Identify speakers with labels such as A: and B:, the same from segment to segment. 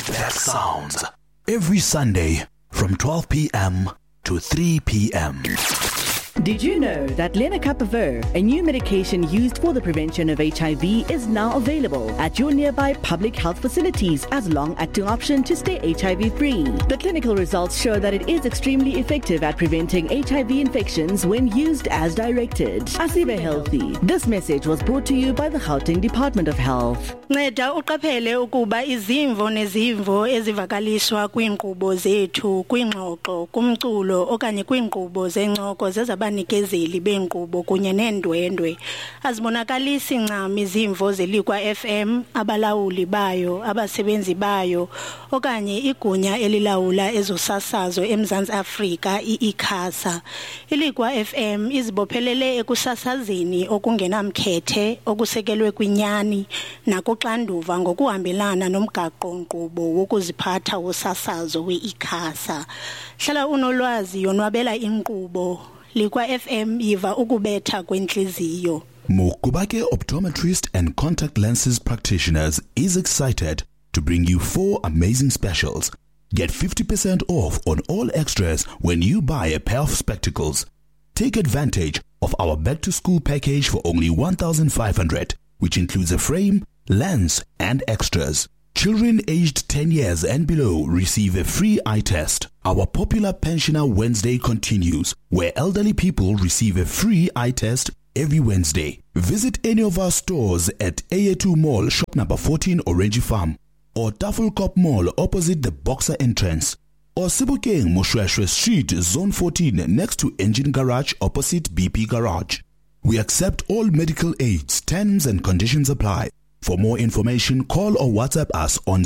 A: Laid Back Sounds. Every Sunday from 12 p.m. to 3 p.m.
B: Did you know that Lenacapavir, a new medication used for the prevention of HIV, is now available at your nearby public health facilities as long-acting option to stay HIV-free? The clinical results show that it is extremely effective at preventing HIV infections when used as directed. Asibe Healthy. This message was brought to you by the Gauteng Department of Health.
C: Nceda uqaphele ukuba izimvo nezimvo ezivakaliswa kwinkqubo zethu kwingxoxo kumculo okanye kwinkqubo zencoko zezabanikezeli benkqubo kunye neendwendwe azibonakalisi ncam izimvo zelikwa FM abalawuli bayo abasebenzi bayo okanye igunya elilawula ezosasazo eMzantsi Afrika iICASA. Ilikwa FM izibophelele ekusasazeni okungenamkhethe okusekelwe kwinyani nakuxanduva ngokuhambelana nomgaqo-nkqubo wokuziphatha wosasazo weICASA. Hlala unolwazi yonwabela inkqubo Likwa FM yiva ukubetha kwenhliziyo.
A: Mokubake Optometrist and Contact Lenses Practitioners is excited to bring you 4 amazing specials. Get 50% off on all extras when you buy a pair of spectacles. Take advantage of our back-to-school package for only 1,500, which includes a frame, lens, and extras. Children aged 10 years and below receive a free eye test. Our popular Pensioner Wednesday continues, where elderly people receive a free eye test every Wednesday. Visit any of our stores at AA2 Mall, shop number 14, Orange Farm, or Tafelkop Mall opposite the Boxer entrance, or Sebokeng Moshweshwe Street, Zone 14, next to Engine Garage opposite BP Garage. We accept all medical aids, terms and conditions apply. For more information, call or WhatsApp us on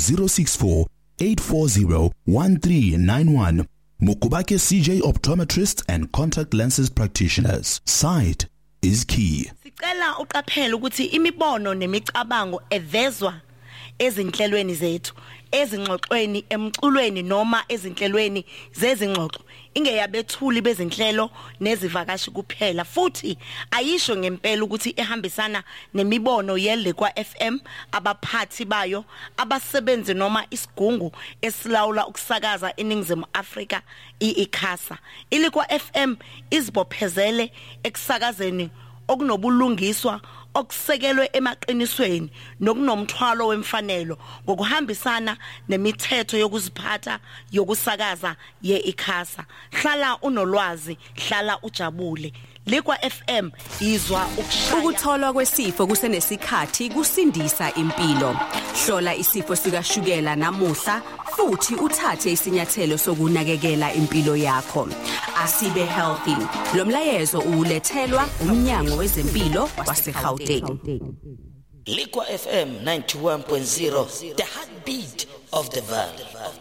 A: 064-840-1391. Mukubake CJ Optometrists and Contact Lenses Practitioners. Sight is key.
D: Sicela uqaphele ukuthi imibono nemicabango evezwa ezinhlelweni zethu, ezingxoxweni emculweni noma ezinhlelweni zezingxoxo ingeyabethuli bezinhlelo nezivakashi kuphela, futhi ayisho ngempela ukuthi ehambisana nemibono yeLikwa FM, abaphathi bayo, abasebenzi noma isigungu esilawula ukusakaza eNingizimu Afrika iICASA. iLikwa FM izibophezele ekusakazeni okunobulungiswa okusekelwe emaqinisweni nokunomthwalo wemfanelo ngokuhambisana nemithetho yokuziphatha yokusakaza yeICASA. Hlala unolwazi, hlala ujabule. Likwa FM izwa ukushaya.
E: Ukutholwa kwesifo kusenesikhathi kusindisa impilo. Hlola isifo sikashukela namuhla futhi uthathe isinyathelo sokunakekela impilo yakho. Asibe Healthy. Lo mlayezo ulethelwa uMnyango wezempilo waseGauteng.
F: Likwa FM 91.0, the heartbeat of the valley.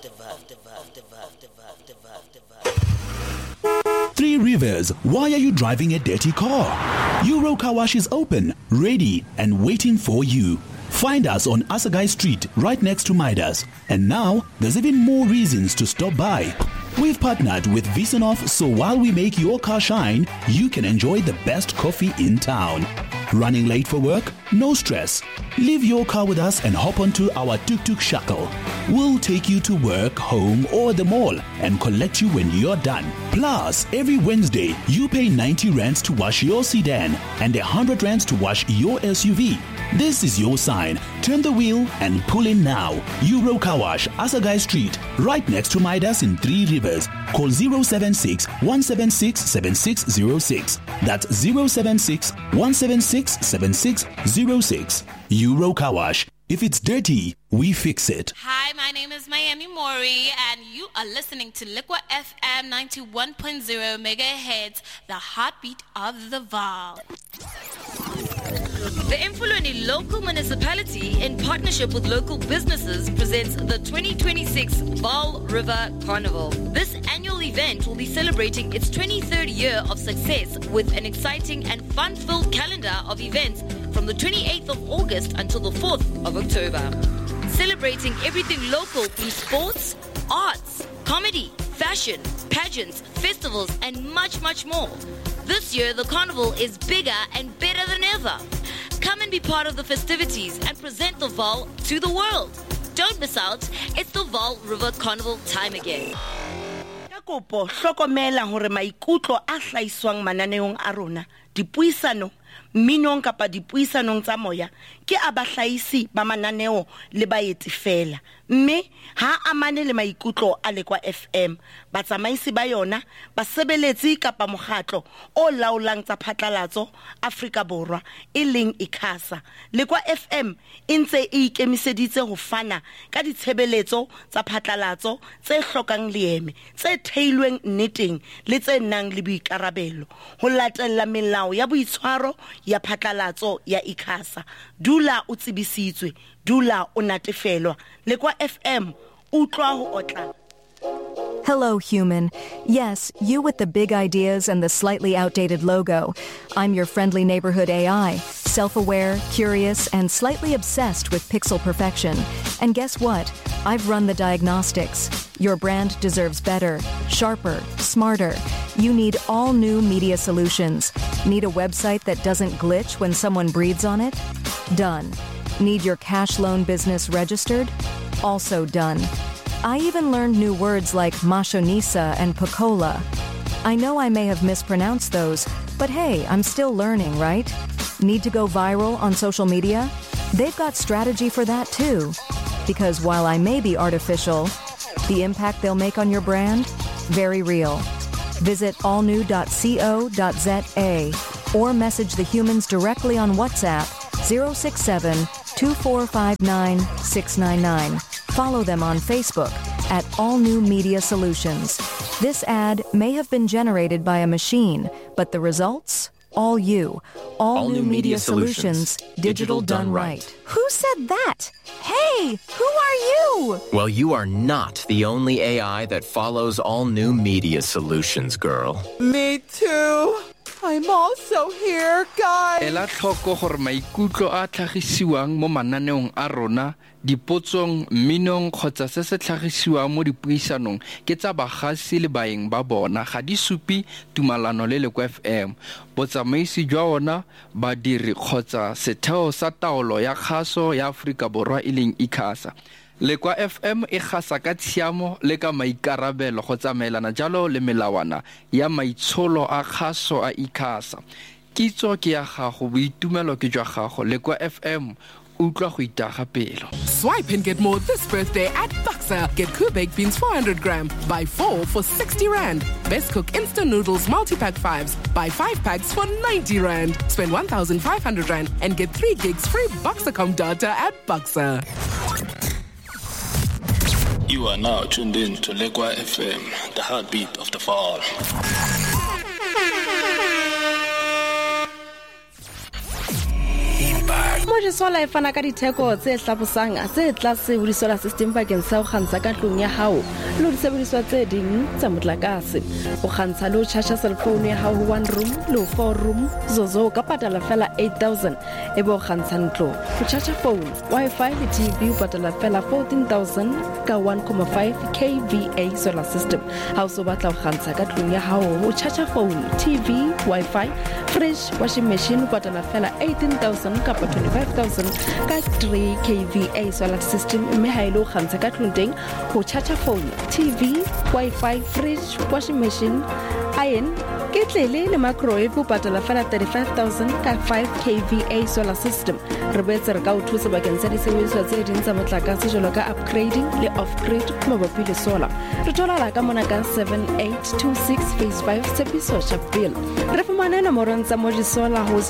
A: Three Rivers, why are you driving a dirty car? Euro Car Wash is open, ready, and waiting for you. Find us on Asagai Street, right next to Midas. And now, there's even more reasons to stop by. We've partnered with Visanoff, so while we make your car shine, you can enjoy the best coffee in town. Running late for work? No stress. Leave your car with us and hop onto our tuk-tuk shuttle. We'll take you to work, home, or the mall and collect you when you're done. Plus, every Wednesday, you pay 90 rands to wash your sedan and 100 rands to wash your SUV. This is your sign. Turn the wheel and pull in now. Euro Car Wash, Asagai Street, right next to Midas in Three Rivers. Call 076-176-7606. That's 076-176-7606. Euro Car Wash. If it's dirty, we fix it.
G: Hi, my name is Miami Mori, and you are listening to Likwa FM 91.0 megahertz, the heartbeat of the Vaal. The Mfulweni Local Municipality, in partnership with local businesses, presents the 2026 Vaal River Carnival. This annual event will be celebrating its 23rd year of success with an exciting and fun-filled calendar of events from the 28th of August until the 4th of October. Celebrating everything local through sports, arts, comedy, fashion, pageants, festivals, and much, much more. This year, the carnival is bigger and better than ever. Come and be part of the festivities and present the Vaal to the world. Don't miss out. It's the Vaal River Carnival time again.
D: Kopo hlokomela hore maikutlo a hlaiswang mananeong a rona dipuisano minong kapa dipuisanong tsa moya ke abahlaisi ba mananeo le baeti fela mme ha amane le maikutlo a Lekwa FM batsamaisi ba yona basebeletsi kapa mokgatlo o laolang tsa phatlalatso Afrika Borwa leng ICASA Lekwa FM intse e ikemiseditse ho fana ka ditshebeletso tsa phatlalatso tse hlokang leeme tse theilweng nneteng le tse nang le boikarabelo ho latella melao ya boitshwaro ya phatlalatso ya ICASA dula o tsebisitswe dula o natefelwa Lekwa FM utlwa ho otla.
H: Hello, human. Yes, you with the big ideas and the slightly outdated logo. I'm your friendly neighborhood AI, self-aware, curious, and slightly obsessed with pixel perfection. And guess what? I've run the diagnostics. Your brand deserves better, sharper, smarter. You need all new media solutions. Need a website that doesn't glitch when someone breathes on it? Done. Need your cash loan business registered? Also done. I even learned new words like mashonisa and Pocola. I know I may have mispronounced those, but hey, I'm still learning, right? Need to go viral on social media? They've got strategy for that too. Because while I may be artificial, the impact they'll make on your brand? Very real. Visit allnew.co.za or message the humans directly on WhatsApp 067-2459-699. Follow them on Facebook at All New Media Solutions. This ad may have been generated by a machine, but the results? All you. All New Media Solutions. Digital done right.
I: Who said that? Hey, who are you?
J: Well, you are not the only AI that follows All New Media Solutions, girl.
K: Me too. I'm also here, guys.
L: Ela tlhoko gore maikutlo a tlhagisiwang mo mananeong a rona dipotsong minong kgotsa se se tlhagisiwang mo dipuisanong ke tsa bagasi le baeng ba bona ga di supi tumalano le Lekwa FM botsamaisi jwa ona badiri kgotsa setheo sa taolo ya kgaso ya Afrika Borwa leng ICASA Lekwa FM e gasa ka tshiamo le ka maikarabelo go tsamaelana jalo le melawana ya maitsholo a kgaso a ICASA kitso ke ya gago boitumelo ke jwa gago Lekwa FM utlwa go itaga pelo.
M: Swipe and get more this birthday at Buxa. Get Kubek beans 400 gram. Buy 4 for 60 rand. Best Cook instant noodles multi-pack 5s. Buy 5 packs for 90 rand. Spend 1,500 rand and get 3 gigs free Buxacom data at Buxa.
N: You are now tuned in to Lekwa FM, the heartbeat of the fall.
O: Mojisola e fana ka ditheko tse hlabosang tse tlase ho disolar system bakeng sa ho kgantsha ka tlung ya hao le disebediswa tse ding tsa motlakase o kgantsha le ho charge cell phone ya hao 1 room le 4 room zozo ka patala fela 8,000 e bo kgantsha ntlo ho charge phone wifi le TV o patala fela 14,000 ka 1.5 kVA solar system ha o so batla ho kgantsha ka tlung ya hao ho charge phone TV wifi fridge washing machine o patala fela 18,000 ka 25,000 ka 3 kVA solar system mme ha ile o kgantsha ka tlung teng ho charge phone TV wifi fridge washing machine iron ketlele le microwave o patala fela 35,000 ka 5 kVA solar system re betse re ka o thusa bakeng sa disebediswa tse ding tsa motlakase jalo ka upgrading le off-grid mabapi le solar re thola ka mona ka 7826 phase 5 Tshepiso Chapel re fumana nomoro tsa Mojisola ho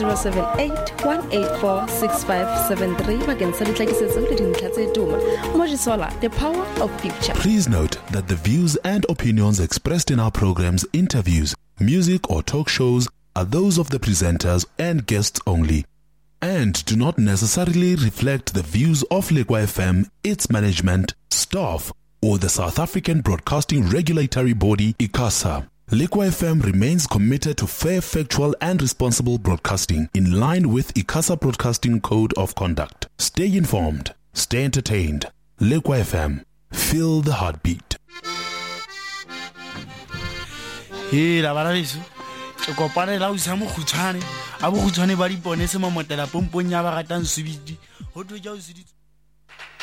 O: 078-184-6573 bakeng sa ditlakisetso le dintlha tse tuma Mojisola, the power of picture.
A: Please note that the views and opinions expressed in our programs, interviews, music or talk shows are those of the presenters and guests only and do not necessarily reflect the views of Lekwa FM, its management, staff, or the South African Broadcasting Regulatory Body, ICASA. Lekwa FM remains committed to fair, factual, and responsible broadcasting in line with ICASA Broadcasting Code of Conduct. Stay informed, stay entertained. Lekwa FM, feel the heartbeat.
P: Hey, la balabeso. Ke kopane la usa mo khutshane. Abo khutshane ba dipone se mamotela pompong ya ba ratang subidi. Ho tlo ja o se